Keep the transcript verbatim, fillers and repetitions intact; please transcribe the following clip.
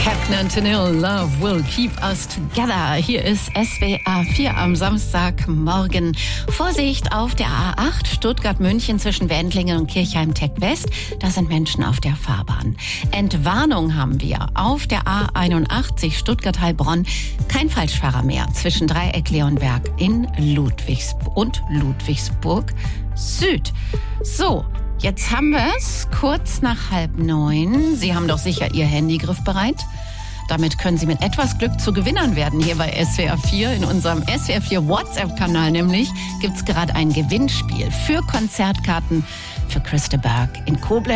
Captain Tennille, Love will keep us together. Hier ist S W R vier am Samstagmorgen. Vorsicht auf der A acht Stuttgart-München zwischen Wendlingen und Kirchheim-Tech-West. Da sind Menschen auf der Fahrbahn. Entwarnung haben wir auf der A einundachtzig Stuttgart-Heilbronn. Kein Falschfahrer mehr zwischen Dreieck Leonberg in Ludwigsburg und Ludwigsburg Süd. So. Jetzt haben wir es kurz nach halb neun. Sie haben doch sicher Ihr Handy griffbereit. Damit können Sie mit etwas Glück zu Gewinnern werden. Hier bei S W R vier, in unserem S W R vier WhatsApp-Kanal nämlich, gibt es gerade ein Gewinnspiel für Konzertkarten für Chris de Burgh in Koblenz.